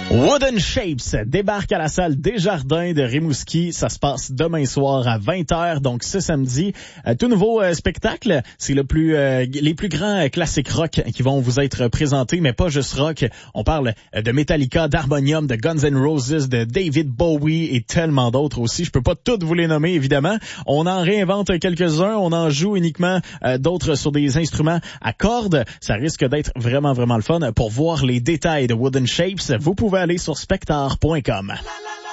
Wooden Shapes débarque à la salle Desjardins de Rimouski. Ça se passe demain soir à 20h, donc ce samedi. Tout nouveau spectacle. C'est les plus grands classiques rock qui vont vous être présentés, mais pas juste rock. On parle de Metallica, d'Harmonium, de Guns N' Roses, de David Bowie et tellement d'autres aussi. Je peux pas toutes vous les nommer, évidemment. On en réinvente quelques-uns. On en joue uniquement d'autres sur des instruments à cordes. Ça risque d'être vraiment, vraiment le fun. Pour voir les détails de Wooden Shapes, vous pouvez aller sur spectar.com.